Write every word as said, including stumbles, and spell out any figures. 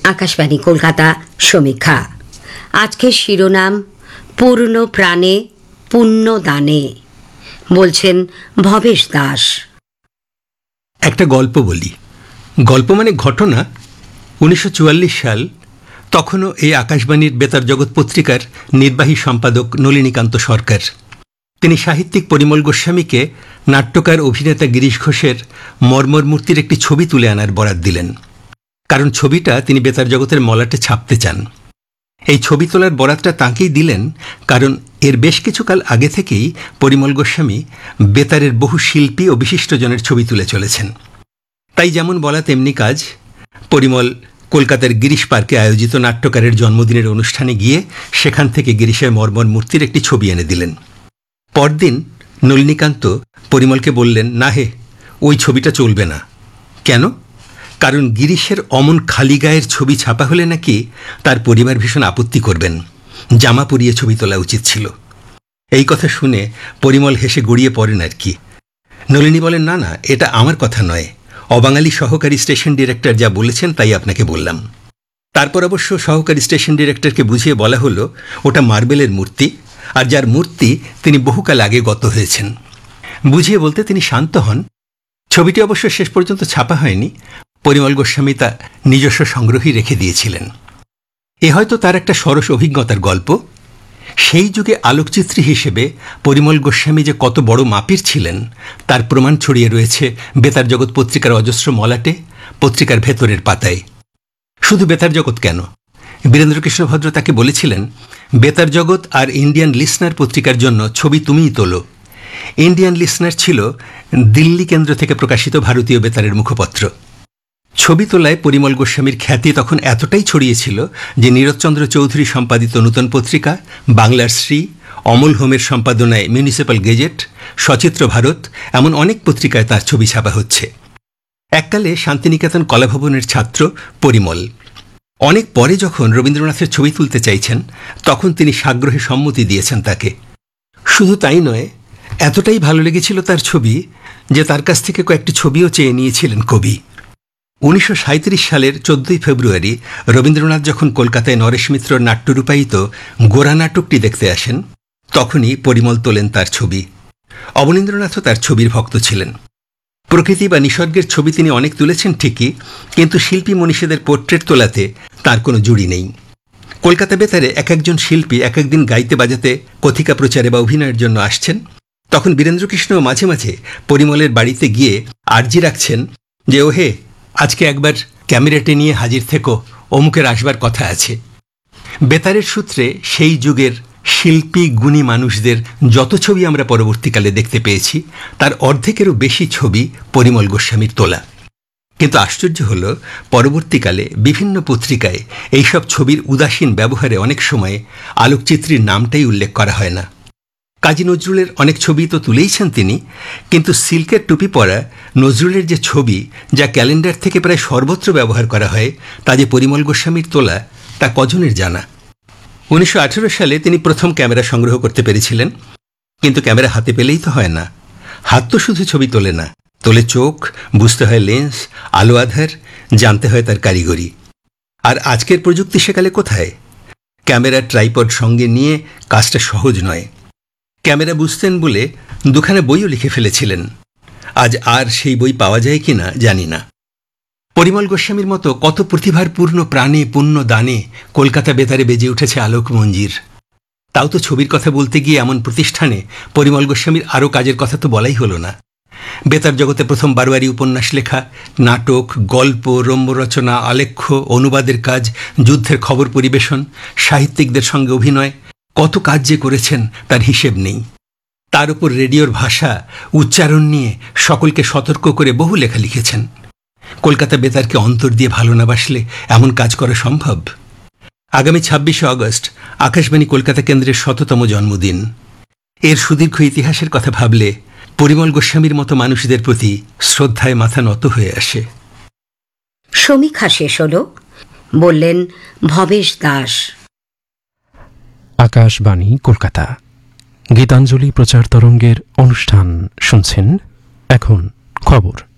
আকাশবাণী কলকাতা সমীক্ষা। আজকের শিরোনাম পূর্ণ প্রাণে পুণ্য দানে, বলছেন ভবেশ দাস। একটা গল্প বলি। গল্প মানে ঘটনা। উনিশশো চুয়াল্লিশ সাল, তখনও এই আকাশবাণীর বেতার জগৎ পত্রিকার নির্বাহী সম্পাদক নলিনীকান্ত সরকার। তিনি সাহিত্যিক পরিমল গোস্বামীকে নাট্যকার অভিনেতা গিরিশ ঘোষের মর্মর মূর্তির একটি ছবি তুলে আনার বরাত দিলেন, কারণ ছবিটা তিনি বেতার জগতের মলাটে ছাপতে চান। এই ছবি তোলার বরাতটা তাঁকেই দিলেন, কারণ এর বেশ কিছুকাল আগে থেকেই পরিমল গোস্বামী বেতারের বহু শিল্পী ও বিশিষ্টজনের ছবি তুলে চলেছেন। তাই যেমন বলা তেমনি কাজ। পরিমল কলকাতার গিরিশ পার্কে আয়োজিত নাট্যকারের জন্মদিনের অনুষ্ঠানে গিয়ে সেখান থেকে গিরিশের মর্মর মূর্তির একটি ছবি এনে দিলেন। পরদিন নলিনীকান্ত পরিমলকে বললেন, না হে, ওই ছবিটা চলবে না। কেন? কারণ গিরিশের অমন খালি গায়ের ছবি ছাপা হলে নাকি তার পরিবার ভীষণ আপত্তি করবেন, জামা পরিয়ে ছবি তোলা উচিত ছিল। এই কথা শুনে পরিমল হেসে গড়িয়ে পড়েন আর কি। নলিনী বলেন, না না, এটা আমার কথা নয়, অবাঙালি সহকারী স্টেশন ডিরেক্টর যা বলেছেন তাই আপনাকে বললাম। তারপর অবশ্য সহকারী স্টেশন ডিরেক্টরকে বুঝিয়ে বলা হলো ওটা মার্বেলের মূর্তি, আর যার মূর্তি তিনি বহুকাল আগে গত হয়েছেন। বুঝিয়ে বলতে তিনি শান্ত হন। ছবিটি অবশ্য শেষ পর্যন্ত ছাপা হয়নি। পরিমল গোস্বামী তা নিজস্ব সংগ্রহই রেখে দিয়েছিলেন। এ হয়তো তার একটা সরস অভিজ্ঞতার গল্প। সেই যুগে আলোকচিত্রী হিসেবে পরিমল গোস্বামী যে কত বড় মাপির ছিলেন তার প্রমাণ ছড়িয়ে রয়েছে বেতার জগৎ পত্রিকার অজস্র মলাটে, পত্রিকার ভেতরের পাতায়। শুধু বেতার জগৎ কেন, বীরেন্দ্রকৃষ্ণ ভদ্র তাকে বলেছিলেন, বেতার জগৎ আর ইন্ডিয়ান লিসনার পত্রিকার জন্য ছবি তুমিই তোলো। ইন্ডিয়ান লিসনার ছিল দিল্লি কেন্দ্র থেকে প্রকাশিত ভারতীয় বেতারের মুখপত্র। ছবি তোলায় পরিমল গোস্বামীর খ্যাতি তখন এতটাই ছড়িয়েছিল যে নীরজচন্দ্র চৌধুরী সম্পাদিত নূতন পত্রিকা, বাংলার শ্রী, অমল হোমের সম্পাদনায় মিউনিসিপ্যাল গেজেট, সচিত্র ভারত, এমন অনেক পত্রিকায় তার ছবি ছাপা হচ্ছে। এককালে শান্তিনিকেতন কলাভবনের ছাত্র পরিমল। অনেক পরে যখন রবীন্দ্রনাথের ছবি তুলতে চাইছেন তখন তিনি সাগ্রহে সম্মতি দিয়েছেন তাকে। শুধু তাই নয়, এতটাই ভালো লেগেছিল তার ছবি যে তার কাছ থেকে কয়েকটি ছবিও চেয়ে নিয়েছিলেন কবি। উনিশশো সাঁত্রিশ সালের চোদ্দই ফেব্রুয়ারি রবীন্দ্রনাথ যখন কলকাতায় নরেশ মিত্রর নাট্যরূপায়িত গোরা নাটকটি দেখতে আসেন, তখনই পরিমল তোলেন তার ছবি। অবনীন্দ্রনাথও তার ছবির ভক্ত ছিলেন। প্রকৃতি বা নিসর্গের ছবি তিনি অনেক তুলেছেন ঠিকই, কিন্তু শিল্পী মনীষীদের পোর্ট্রেট তোলাতে তার কোনো জুড়ি নেই। কলকাতা বেতারে এক একজন শিল্পী এক একদিন গাইতে বাজাতে, কথিকা প্রচারে বা অভিনয়ের জন্য আসছেন। তখন বীরেন্দ্রকৃষ্ণ মাঝে মাঝে পরিমলের বাড়িতে গিয়ে আর্জি রাখছেন যে, ওহে, আজকে একবার ক্যামেরাটে নিয়ে হাজির থেকো, অমুকের আসবার কথা আছে। বেতারের সূত্রে সেই যুগের শিল্পী গুণী মানুষদের যত ছবি আমরা পরবর্তীকালে দেখতে পেয়েছি তার অর্ধেকেরও বেশি ছবি পরিমল গোস্বামীর তোলা। কিন্তু আশ্চর্য হল, পরবর্তীকালে বিভিন্ন পত্রিকায় এইসব ছবির উদাসীন ব্যবহারে অনেক সময় আলোকচিত্রীর নামটাই উল্লেখ করা হয় না। কাজী নজরুলের অনেক ছবি তো তুলেইছেন তিনি, কিন্তু সিল্কের টুপি পরা নজরুলের যে ছবি, যা ক্যালেন্ডার থেকে প্রায় সর্বত্র ব্যবহার করা হয়, তা যে পরিমল গোস্বামীর তোলা তা কজনের জানা। উনিশশো আঠেরো সালে তিনি প্রথম ক্যামেরা সংগ্রহ করতে পেরেছিলেন, কিন্তু ক্যামেরা হাতে পেলেই তো হয় না। হাত তো শুধু ছবি তোলে না, তোলে চোখ, বুঝতে হয় লেন্স, আলো আধার, জানতে হয় তার কারিগরি। আর আজকের প্রযুক্তি সেকালে কোথায়? ক্যামেরা ট্রাইপড সঙ্গে নিয়ে কাজটা সহজ নয়। ক্যামেরা বুঝতেন বলে দুখানা বইও লিখে ফেলেছিলেন। আজ আর সেই বই পাওয়া যায় কিনা জানি না। পরিমল গোস্বামীর মতো কত প্রতিভার পূর্ণ প্রাণে পুণ্য দানে কলকাতা বেতারে বেজে উঠেছে আলোক মঞ্জির। তাও তো ছবির কথা বলতে গিয়ে এমন প্রতিষ্ঠানে পরিমল গোস্বামীর আরও কাজের কথা তো বলাই হলো না। বেতার জগতে প্রথম বারোয়ারি উপন্যাস লেখা, নাটক, গল্প, রম্য রচনা, আলেখ্য, অনুবাদের কাজ, যুদ্ধের খবর পরিবেশন, সাহিত্যিকদের সঙ্গে অভিনয়, কত কাজ যে করেছেন তার হিসেব নেই। তার উপর রেডিওর ভাষা, উচ্চারণ নিয়ে সকলকে সতর্ক করে বহু লেখা লিখেছেন। কলকাতা বেতারকে অন্তর দিয়ে ভালো না বাসলে এমন কাজ করা সম্ভব? আগামী ছাব্বিশে আগস্ট আকাশবাণী কলকাতা কেন্দ্রের শততম জন্মদিন। এর সুদীর্ঘ ইতিহাসের কথা ভাবলে পরিমল গোস্বামীর মতো মানুষদের প্রতি শ্রদ্ধায় মাথা নত হয়ে আসে। সমীক্ষা শেষ হল, বললেন ভবেশ দাস। আকাশবাণী কলকাতা গীতাঞ্জলি প্রচার তরঙ্গের অনুষ্ঠান শুনছেন। এখন খবর।